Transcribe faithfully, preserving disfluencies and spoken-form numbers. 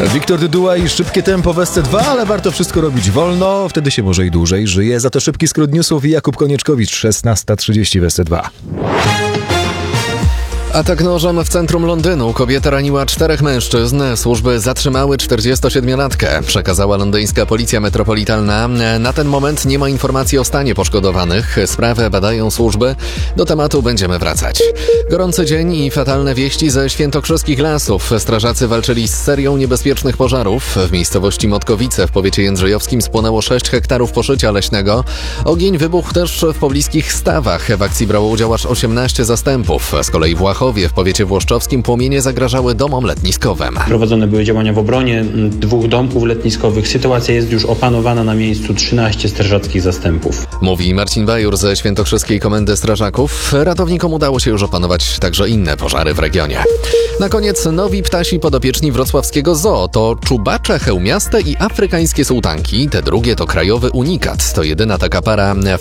Wiktor Dyduła i szybkie tempo w S C dwa, ale warto wszystko robić wolno, wtedy się może i dłużej żyje. Za to szybki skrót newsów i Jakub Konieczkowicz, szesnasta trzydzieści w S C dwa. Atak nożem w centrum Londynu. Kobieta raniła czterech mężczyzn. Służby zatrzymały czterdziestosiedmiolatkę. Przekazała londyńska policja metropolitalna. Na ten moment nie ma informacji o stanie poszkodowanych. Sprawę badają służby. Do tematu będziemy wracać. Gorący dzień i fatalne wieści ze świętokrzyskich lasów. Strażacy walczyli z serią niebezpiecznych pożarów. W miejscowości Motkowice w powiecie jędrzejowskim spłonęło sześć hektarów poszycia leśnego. Ogień wybuchł też w pobliskich Stawach. W akcji brało udział aż osiemnaście zastępów. Z kolei w Łachowie w powiecie włoszczowskim płomienie zagrażały domom letniskowym. Prowadzone były działania w obronie dwóch domków letniskowych. Sytuacja jest już opanowana, na miejscu trzynaście strażackich zastępów. Mówi Marcin Bajur ze Świętokrzyskiej Komendy Strażaków. Ratownikom udało się już opanować także inne pożary w regionie. Na koniec nowi ptasi podopieczni wrocławskiego zoo. To czubacze hełmiaste i afrykańskie sułtanki. Te drugie to krajowy unikat. To jedyna taka para